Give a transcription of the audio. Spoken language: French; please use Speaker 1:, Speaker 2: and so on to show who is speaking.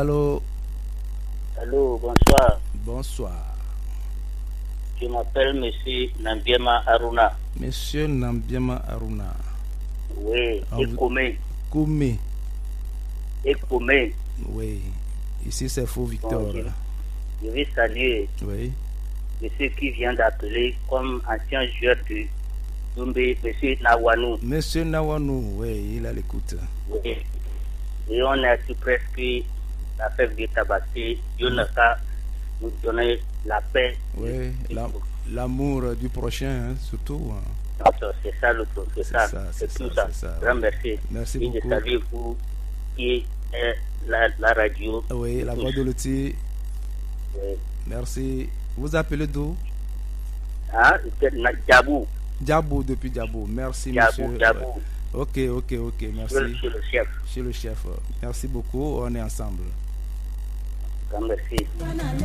Speaker 1: Allô.
Speaker 2: Allô, bonsoir.
Speaker 1: Bonsoir.
Speaker 2: Je m'appelle Monsieur Nambiema Aruna.
Speaker 1: Monsieur Nambiema Aruna.
Speaker 2: Oui, Ekome.
Speaker 1: Koumé.
Speaker 2: Ekome.
Speaker 1: Oui. Ici, c'est Faux Victor.
Speaker 2: Bon, je vais saluer monsieur qui vient d'appeler comme ancien joueur de Doumbé, Monsieur Nawanou.
Speaker 1: Monsieur Nawanou, oui, il a l'écoute.
Speaker 2: Oui. Et on est tout presque la fête de Tabaski. Dieu n'a qu'à nous donner la paix.
Speaker 1: Oui, l'amour du prochain, hein, surtout.
Speaker 2: C'est ça le truc, c'est tout ça. Grand merci.
Speaker 1: Merci
Speaker 2: et
Speaker 1: beaucoup.
Speaker 2: Je salue vous qui est la radio.
Speaker 1: Oui, la voix de Loti.
Speaker 2: Oui.
Speaker 1: Merci. Vous appelez d'où?
Speaker 2: Djabou.
Speaker 1: Djabou, depuis Djabou. Merci,
Speaker 2: Djabou,
Speaker 1: monsieur.
Speaker 2: Djabou.
Speaker 1: Ok, merci.
Speaker 2: Chez le chef.
Speaker 1: Chez le chef. Merci beaucoup, on est ensemble.
Speaker 2: Grand merci.